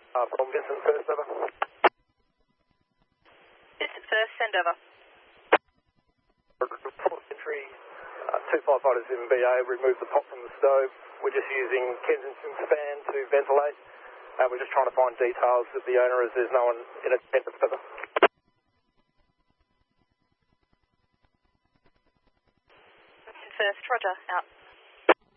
From Vincent First, over. Vincent First, send over. Report entry, 2 firefighters in BA removed the pot from the stove. We're just using Kensington's fan to ventilate. We're just trying to find details of the owner as there's no one in attendance. Over. Vincent First, roger, out.